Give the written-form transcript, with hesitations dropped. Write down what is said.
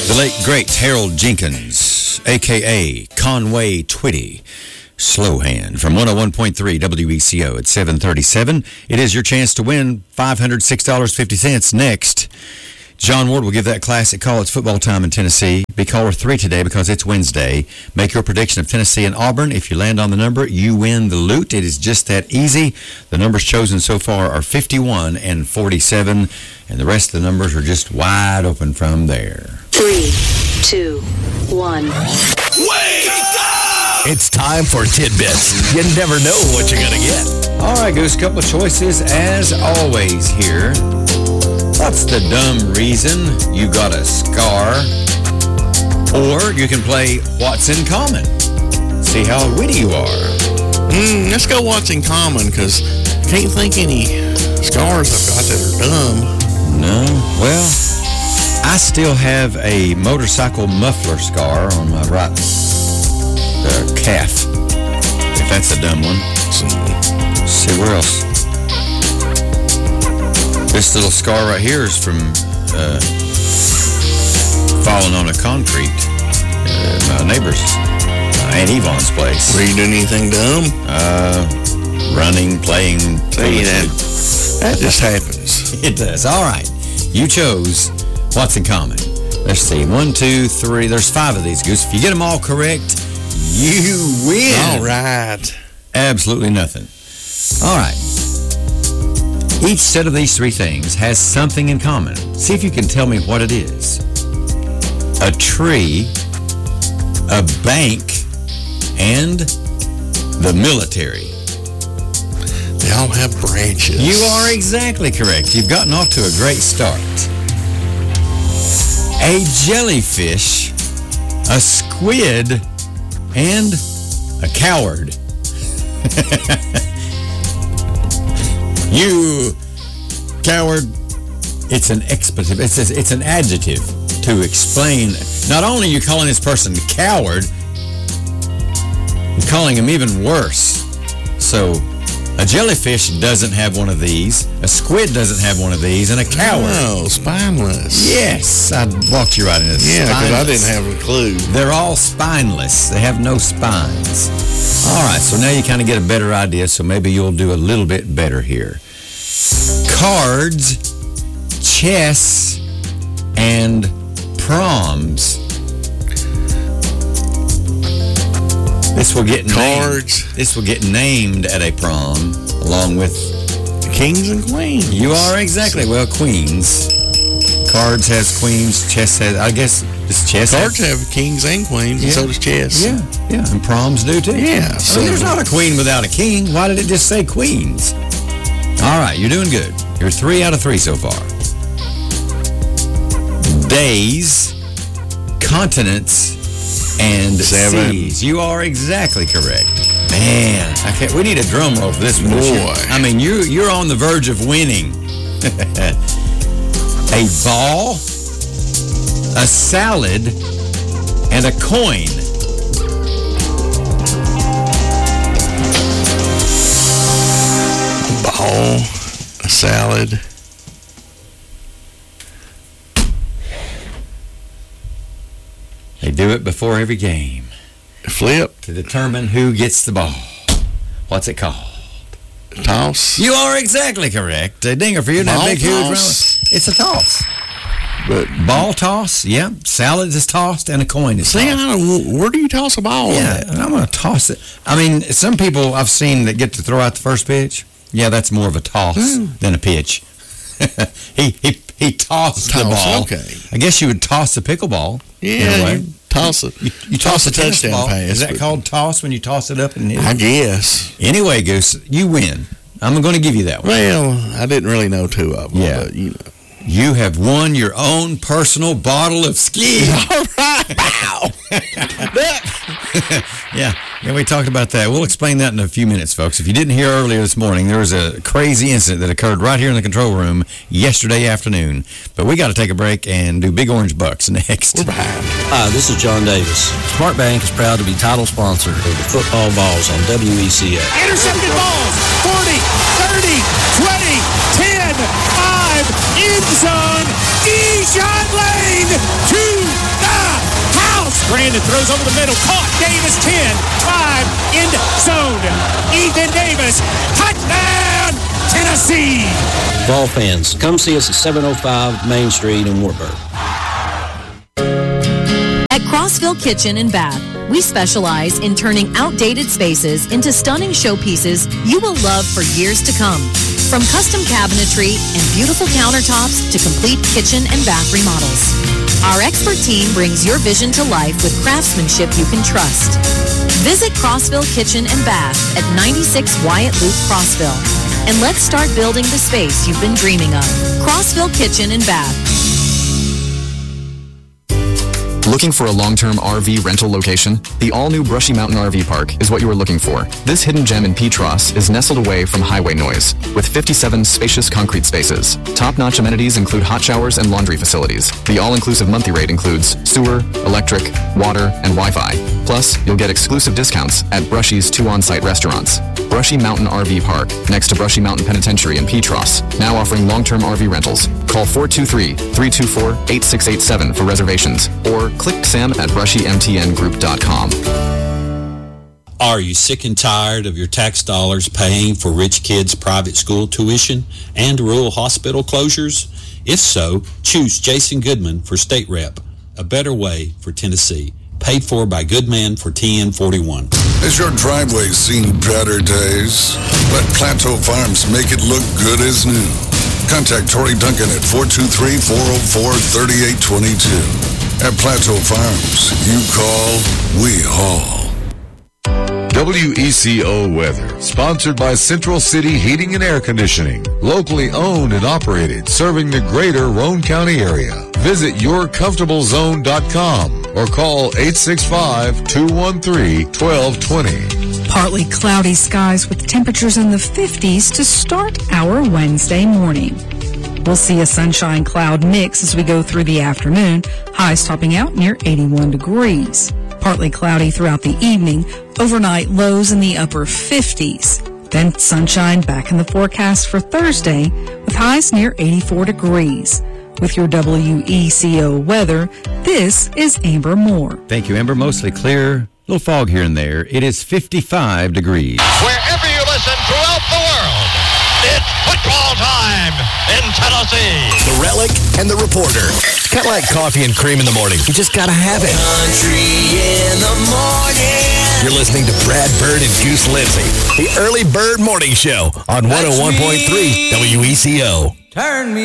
The late, great Harold Jenkins, a.k.a. Conway Twitty, Slow Hand, from 101.3 WECO at 737. It is your chance to win $506.50 next. John Ward will give that classic call. It's football time in Tennessee. Be caller 3 today because it's Wednesday. Make your prediction of Tennessee and Auburn. If you land on the number, you win the loot. It is just that easy. The numbers chosen so far are 51 and 47, and the rest of the numbers are just wide open from there. 3, 2, 1. Wake up! It's time for Tidbits. You never know what you're going to get. All right, Goose, a couple of choices as always here. What's the dumb reason you got a scar? Or you can play What's in Common. See how witty you are. Let's go What's in Common, because I can't think any scars I've got that are dumb. No? Well, I still have a motorcycle muffler scar on my right calf. If that's a dumb one. Let's see, where else? This little scar right here is from falling on a concrete. My neighbor's, Aunt Yvonne's place. Were you doing anything dumb? Running, playing. See, that just happens. It does. All right. You chose What's in Common. Let's see. 1, 2, 3. There's 5 of these, Goose. If you get them all correct, you win. All right. Absolutely nothing. All right. Each set of these 3 things has something in common. See if you can tell me what it is. A tree, a bank, and the military. They all have branches. You are exactly correct. You've gotten off to a great start. A jellyfish, a squid, and a coward. You coward. It's an expletive. It's an adjective to explain. Not only are you calling this person coward, you're calling him even worse. So, a jellyfish doesn't have one of these, a squid doesn't have one of these, and a coward. Oh, spineless. Yes, I walked you right into this. Yeah, because I didn't have a clue. They're all spineless. They have no spines. All right, so now you kind of get a better idea, so maybe you'll do a little bit better here. Cards, chess, and proms. This will get cards. This will get named at a prom, along with the kings and queens. You are exactly queens. Cards has queens. Chess has. I guess this chess. Cards have kings and queens, and so does chess. Yeah, and proms do too. Yeah. So there's not a queen without a king. Why did it just say queens? All right, you're doing good. You're 3 out of 3 so far. Days, continents, and 7. seas. You are exactly correct. Man, we need a drum roll for this one. Boy. I mean, you're on the verge of winning. A ball, a salad, and a coin. Ball, a salad. They do it before every game. Flip. To determine who gets the ball. What's it called? Toss. You are exactly correct. A dinger for you. Ball That big, huge round. toss? It's a toss. But Ball toss, yeah. Salad is tossed and a coin is see, tossed. where do you toss a ball? Yeah, and I'm going to toss it. I mean, some people I've seen that get to throw out the first pitch. Yeah, that's more of a toss than a pitch. he tossed the ball. Okay. I guess you would toss the pickleball. Yeah, in a way. you toss it. You toss a tennis touchdown ball. pass. Is that called toss when you toss it up and hit it? I guess. Anyway, Goose, you win. I'm going to give you that one. Well, I didn't really know 2 of them. Yeah. But, you know. You have won your own personal bottle of ski. All right. Wow. Yeah, we talked about that. We'll explain that in a few minutes, folks. If you didn't hear earlier this morning, there was a crazy incident that occurred right here in the control room yesterday afternoon. But we got to take a break and do Big Orange Bucks next. We're behind. Hi, this is John Davis. Smart Bank is proud to be title sponsor of the football balls on WECA. Intercepted balls. 40, 30, 20, 10, 5, end zone. Deshaun Lane to Brandon throws over the middle. Caught. Davis 10. 5. End zone. Ethan Davis. Touchdown, Tennessee. Ball fans, come see us at 705 Main Street in Wartburg. At Crossville Kitchen and Bath, we specialize in turning outdated spaces into stunning showpieces you will love for years to come. From custom cabinetry and beautiful countertops to complete kitchen and bath remodels. Our expert team brings your vision to life with craftsmanship you can trust. Visit Crossville Kitchen and Bath at 96 Wyatt Loop, Crossville. And let's start building the space you've been dreaming of. Crossville Kitchen and Bath. Looking for a long-term RV rental location? The all-new Brushy Mountain RV Park is what you are looking for. This hidden gem in Petros is nestled away from highway noise, with 57 spacious concrete spaces. Top-notch amenities include hot showers and laundry facilities. The all-inclusive monthly rate includes sewer, electric, water, and Wi-Fi. Plus, you'll get exclusive discounts at Brushy's 2 on-site restaurants. Brushy Mountain RV Park, next to Brushy Mountain Penitentiary in Petros, now offering long-term RV rentals. Call 423-324-8687 for reservations, or click Sam at brushymtngroup.com. Are you sick and tired of your tax dollars paying for rich kids' private school tuition and rural hospital closures? If so, choose Jason Goodman for State Rep, a better way for Tennessee. Paid for by Goodman for TN41. Has your driveway seen better days? Let Plateau Farms make it look good as new. Contact Tori Duncan at 423-404-3822. At Plateau Farms, you call, we haul. WECO Weather, sponsored by Central City Heating and Air Conditioning, locally owned and operated, serving the greater Roane County area. Visit yourcomfortablezone.com or call 865-213-1220. Partly cloudy skies with temperatures in the 50s to start our Wednesday morning. We'll see a sunshine cloud mix as we go through the afternoon, highs topping out near 81 degrees. Partly cloudy throughout the evening, overnight lows in the upper 50s. Then sunshine back in the forecast for Thursday with highs near 84 degrees. With your WECO weather, this is Amber Moore. Thank you, Amber. Mostly clear. Little fog here and there. It is 55 degrees. Wherever you listen throughout the world, it's football time in Tennessee. The Relic and the Reporter. It's kind of like coffee and cream in the morning. You just got to have it. Country in the morning. You're listening to Brad Bird and Goose Lindsay. The Early Bird Morning Show on 101.3 WECO. Turn me